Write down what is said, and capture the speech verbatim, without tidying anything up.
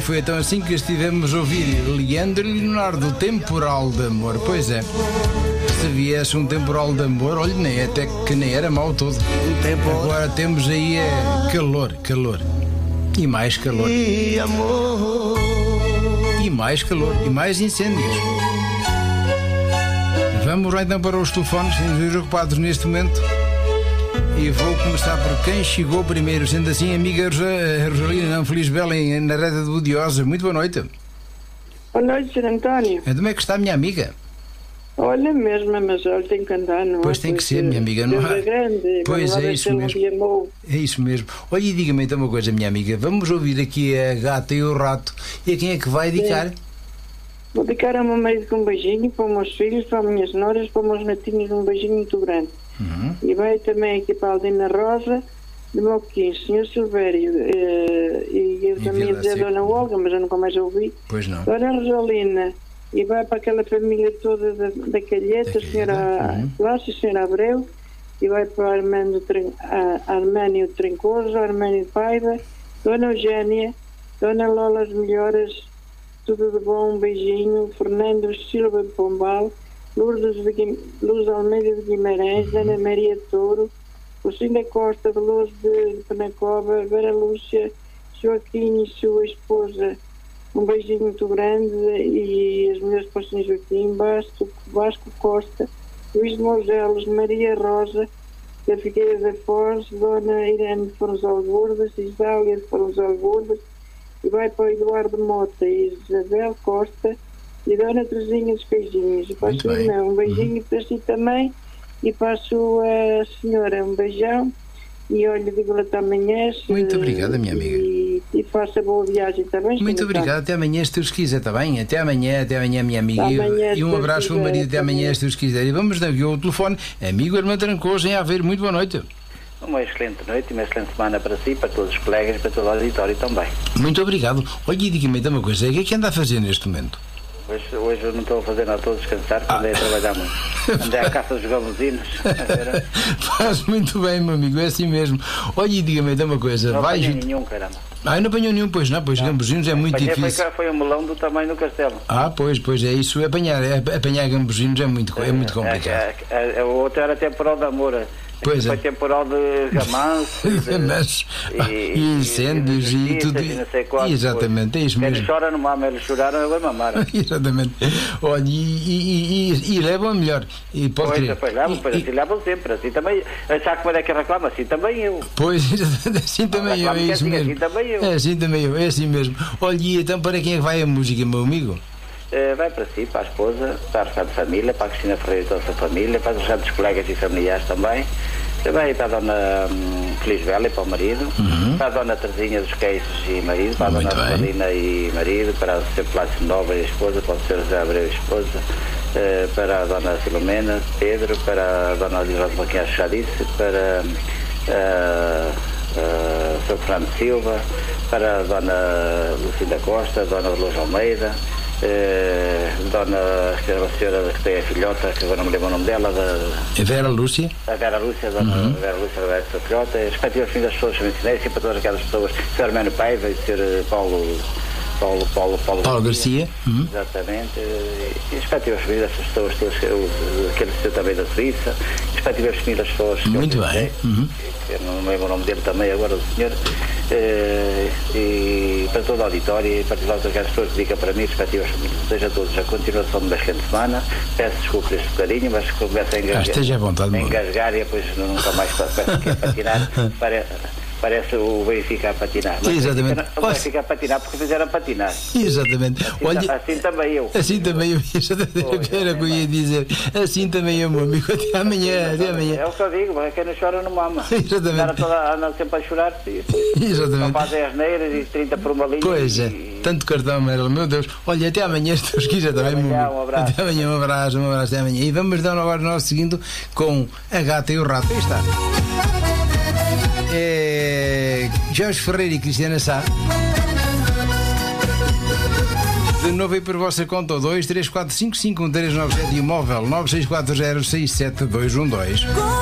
E foi então assim que estivemos a ouvir Leandro e Leonardo, Temporal de Amor. Pois é, se viesse um temporal de amor, olha, nem, até que nem era mau todo. Agora temos aí é, calor, calor. E mais calor. E amor. E mais calor. E mais incêndios. Vamos lá então para os telefones, estamos dois ocupados neste momento. E vou começar por quem chegou primeiro, sendo assim, amiga Rosalina não Feliz Belém, na Reta de Budiosa. Muito boa noite. Boa noite, senhor António. Como é que está a minha amiga? Olha mesmo, mas olha, tem que andar, não é? Pois tem que ser, minha amiga, não é? Grande, pois é, isso mesmo. É isso mesmo. Olha, e diga-me então uma coisa, minha amiga. Vamos ouvir aqui a Gata e o Rato. E a quem é que vai dedicar? Sim. Vou dedicar a meu marido com um beijinho, para os meus filhos, para as minhas noras, para os meus netinhos, um beijinho muito grande. Uhum. E vai também aqui para a Aldina Rosa, de Moquins, senhor Silvério, eh, e eu e também ia dizer a Dona Olga, mas eu nunca mais ouvi. Pois não. Dona Rosalina, e vai para aquela família toda da, da Calheta, a senhora uhum. Cláudia, a senhora Abreu, e vai para o Armando, a Armânio Trincoso, Armânio Paiva, Dona Eugénia, Dona Lola de Melhoras, tudo de bom, um beijinho, Fernando Silva de Pombal, Lourdes de Guim... Luz Almeida de Guimarães, uhum. Ana Maria de Touro, Lucinda Costa de Luz de Penacova, Vera Lúcia, Joaquim e sua esposa, um beijinho muito grande, e as mulheres para o senhor Joaquim, Vasco, Vasco Costa, Luís de Mogelos, Maria Rosa, da Figueira da Foz, Dona Irene de Fornozal Gordas, Isália de Fornozal Gordas, e vai para o Eduardo Mota e Isabel Costa, e Dona Terezinha dos Beijinhos. E para a sua irmã, um beijinho uhum. para si também, e para a sua senhora, um beijão. E olha, digo-lhe até amanhã. Muito obrigada, minha amiga. E, e faça boa viagem também. Muito obrigado, até amanhã, se Deus quiser, está bem? Até amanhã, até amanhã, minha amiga. Amanhã, e um abraço ao marido, até amanhã, se Deus quiser. E vamos dar o telefone, amigo Armando Trancoso, em Aveiro. Muito boa noite. Uma excelente noite e uma excelente semana para si, para todos os colegas e para todo o auditório também. Muito obrigado. Olha, diga-me então uma coisa, o que é que anda a fazer neste momento? Hoje, hoje eu não estou a fazer nada, estou a descansar, porque ah. andei a trabalhar muito. Andei à caça dos gamuzinos. Faz muito bem, meu amigo, é assim mesmo. Olha, e diga-me então uma coisa. Não vai apanhei nenhum, caramba. Ah, eu não apanhou nenhum, pois não, pois não. Gambuzinos é muito apanhei, difícil. Foi, foi um melão do tamanho do castelo. Ah, pois, pois é isso. Apanhar, apanhar gambuzinos é muito, é muito complicado. É, é, é, o outro era temporal de amor. Pois foi é. temporal de gamanço e, e, e incêndios e, e tudo. E não sei quanto, exatamente, é isso mesmo. Quem chora não mama, eles choraram, agora mamaram. Exatamente. Olha, e, e, e, e levam a melhor. E pode pois, crer. Pois levam, pois, assim levam sempre. Assim também. Sabe como é que reclama? Assim também eu. Pois, assim também eu, é isso assim, mesmo. Assim também eu. É assim também eu, é assim mesmo. Olha, e então para quem é que vai a música, meu amigo? Uh, vai para si, para a esposa, para a restante família, para a Cristina Ferreira e toda a sua família, para os restantes colegas e familiares também. Vai para a Dona hum, Feliz Bela e para o marido, uhum. para a Dona Terezinha dos Queixos e marido, para a Dona Rosalina e marido, para o senhor Plácio Nova e a esposa, para o senhor José Abreu e a esposa, uh, para a Dona Filomena, Pedro, para a Dona Oliveira Baquinha, já disse, para uh, uh, o senhor Fernando Silva, para a Dona Lucinda Costa, a Dona Luz Almeida, Uh, dona, uma senhora que tem a filhota, que agora não me lembro o nome dela, da, a Vera Lúcia. A Vera Lúcia, a dona uhum. Vera Lúcia, da sua filhota, respectivamente das pessoas que eu ensinei, sempre para todas aquelas pessoas, o senhor Arménio Paiva e o senhor Paulo, Paulo, Paulo, Paulo, Paulo Garcia. Uhum. Exatamente, e respectivamente dessas pessoas, todas, eu, aquele senhor também da Suíça, respectivamente das pessoas. Muito eu bem. Uhum. Eu não me lembro o nome dele também agora, do senhor. Uh, e para todo o auditório e para todas aquelas pessoas que dedicam para mim, respectivamente, desejo a todos a continuação de uma excelente semana. Peço desculpa este bocadinho, mas começo a engasgar, ah, esteja à vontade, a engasgar e depois nunca mais peço que é patinar. Para, parece o Benfica a patinar. Mas exatamente. O Benfica a patinar porque fizeram a patinar. Exatamente. Assim, Olha, assim também eu. Assim também eu. Exatamente. Era o que eu ia dizer. Assim também eu, meu amigo. Até amanhã. Até amanhã. É o que eu digo, quem não chora não mama. Exatamente. Andam sempre a chorar. Exatamente. Não fazem as neiras e trinta por uma linha. Pois é. E... Tanto cartão amarelo. Meu Deus. Olha, até amanhã, se Deus quiser também. Até amanhã, um abraço. Até amanhã, um abraço. Um abraço. Até amanhã. E vamos dar agora o nosso seguindo com a Gata e o Rato. Aí está. É... Jorge Ferreira e Cristiana Sá. De novo aí por vossa conta, dois três quatro cinco cinco um três nove sete e o móvel nove seis quatro zero seis sete dois um dois.